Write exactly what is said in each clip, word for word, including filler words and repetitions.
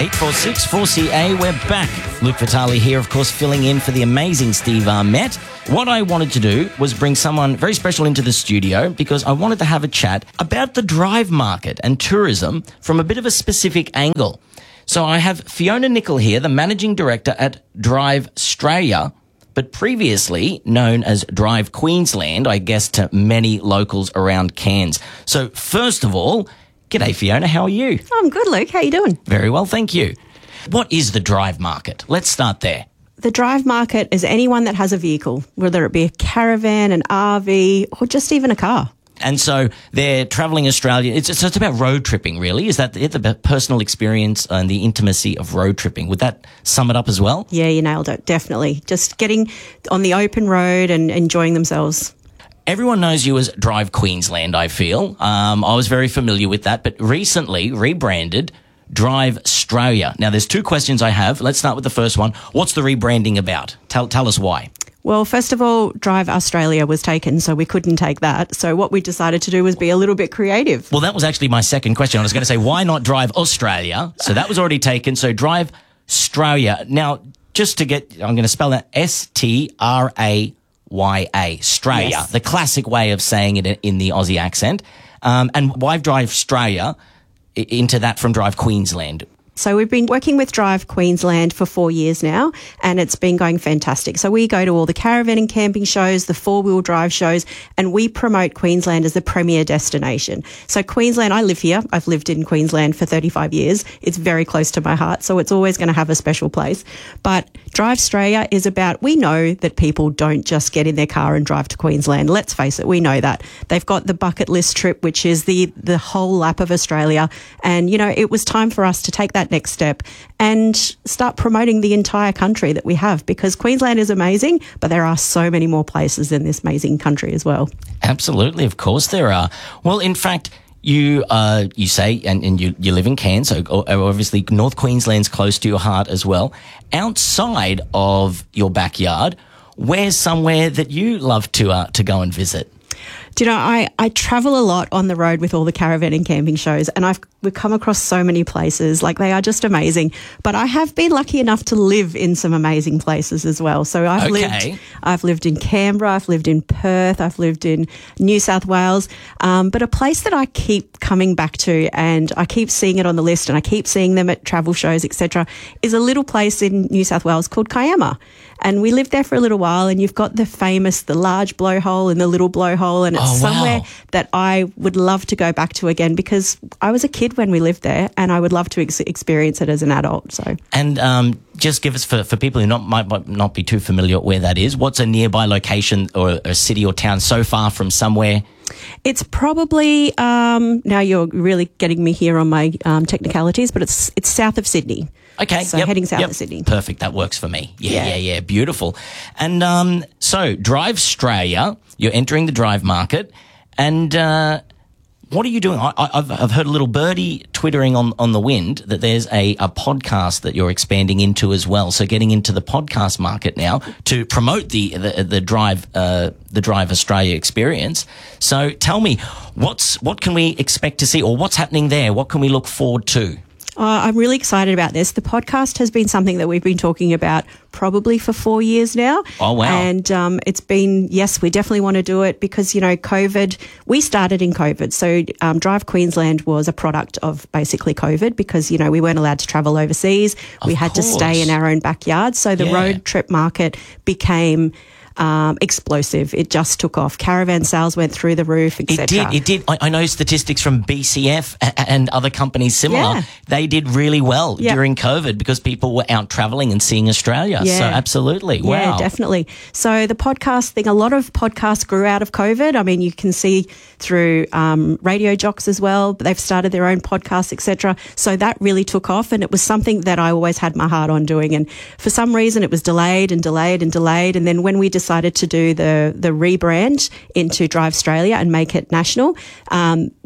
eight four six four C A. We're back. Luke Vitale here, of course, filling in for the amazing Steve Armette. What I wanted to do was bring someone very special into the studio because I wanted to have a chat about the drive market and tourism from a bit of a specific angle. So I have Fiona Nicol here, the Managing Director at Drive Australia, but previously known as Drive Queensland, I guess, to many locals around Cairns. So first of all, g'day Fiona, how are you? I'm good, Luke. How are you doing? Very well, thank you. What is the drive market? Let's start there. The drive market is anyone that has a vehicle, whether it be a caravan, an R V, or just even a car. And so they're travelling Australia. It's, so it's about road tripping, really. Is that it, the personal experience and the intimacy of road tripping? Would that sum it up as well? Yeah, you nailed it, definitely. Just getting on the open road and enjoying themselves. Everyone knows you as Drive Queensland, I feel. Um, I was very familiar with that, but recently rebranded Drive Australia. Now, there's two questions I have. Let's start with the first one. What's the rebranding about? Tell, tell us why. Well, first of all, Drive Australia was taken, so we couldn't take that. So what we decided to do was be a little bit creative. Well, that was actually my second question. I was going to say, why not Drive Australia? So that was already taken. So Drive Australia. Now, just to get, I'm going to spell that S T R A Y A, Australia, yes. The classic way of saying it in the Aussie accent. Um, and why Drive Australia into that from Drive Queensland? So we've been working with Drive Queensland for four years now, and it's been going fantastic. So we go to all the caravan and camping shows, the four-wheel drive shows, and we promote Queensland as the premier destination. So Queensland, I live here. I've lived in Queensland for thirty-five years. It's very close to my heart, so it's always going to have a special place. But Drive Australia is about, we know that people don't just get in their car and drive to Queensland. Let's face it, we know that. They've got the bucket list trip, which is the, the whole lap of Australia. And, you know, it was time for us to take that next step and start promoting the entire country that we have, because Queensland is amazing, but there are so many more places in this amazing country as well. Absolutely, of course there are. Well, in fact, you uh, you say, and, and you, you live in Cairns, so obviously North Queensland's close to your heart as well. Outside of your backyard, where's somewhere that you love to uh, to go and visit? Do you know, I, I travel a lot on the road with all the caravan and camping shows, and I've we've come across so many places. Like, they are just amazing. But I have been lucky enough to live in some amazing places as well. So I've okay. lived I've lived in Canberra, I've lived in Perth, I've lived in New South Wales. Um, but a place that I keep coming back to, and I keep seeing it on the list, and I keep seeing them at travel shows, et cetera, is a little place in New South Wales called Kiama. And we lived there for a little while, and you've got the famous, the large blowhole and the little blowhole, and it's oh, wow. somewhere that I would love to go back to again, because I was a kid when we lived there, and I would love to ex- experience it as an adult. So, And um, just give us, for, for people who not, might, might not be too familiar where that is, what's a nearby location or a city or town so far from somewhere? It's probably, um, now you're really getting me here on my um, technicalities, but it's it's south of Sydney. Okay. So yep, heading south yep. of Sydney. Perfect. That works for me. Yeah, yeah, Yeah. yeah. Beautiful. And um, so Drive Australia, you're entering the drive market, and uh, what are you doing? I, I've, I've heard a little birdie twittering on, on the wind that there's a, a podcast that you're expanding into as well. So getting into the podcast market now to promote the the, the Drive uh, the Drive Australia experience. So tell me, what's what can we expect to see, or what's happening there? What can we look forward to? Uh, I'm really excited about this. The podcast has been something that we've been talking about probably for four years now. Oh, wow. And um, it's been, yes, we definitely want to do it because, you know, COVID, we started in COVID. So um, Drive Queensland was a product of basically COVID because, you know, we weren't allowed to travel overseas. Of we had course. to stay in our own backyard. So the Yeah. road trip market became Um, explosive. It just took off. Caravan sales went through the roof, et cetera. It did. It did. I, I know statistics from B C F a- and other companies similar. Yeah. They did really well Yeah. during COVID because people were out traveling and seeing Australia. Yeah. So absolutely. Yeah, Wow. definitely. So the podcast thing, a lot of podcasts grew out of COVID. I mean, you can see through um, Radio Jocks as well. They've started their own podcasts, et cetera. So that really took off, and it was something that I always had my heart on doing. And for some reason, it was delayed and delayed and delayed. And then when we decided to do the the rebrand into Drive Australia and make it national, um,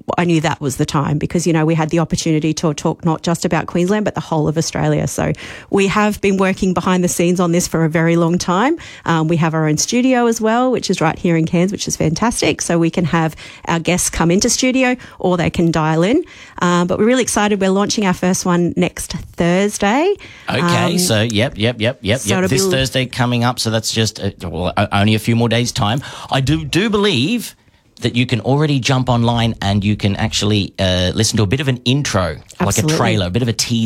I knew that was the time because, you know, we had the opportunity to talk not just about Queensland, but the whole of Australia. So we have been working behind the scenes on this for a very long time. Um, we have our own studio as well, which is right here in Cairns, which is fantastic. So we can have our guests come into studio or they can dial in. Um, but we're really excited. We're launching our first one next Thursday. Okay, Um, so yep, yep, yep, yep, so yep. This it'll be- Thursday coming up, so that's just uh, well, o- only a few more days' time. I do do believe that you can already jump online and you can actually uh, listen to a bit of an intro, like a Absolutely. trailer, a bit of a teaser.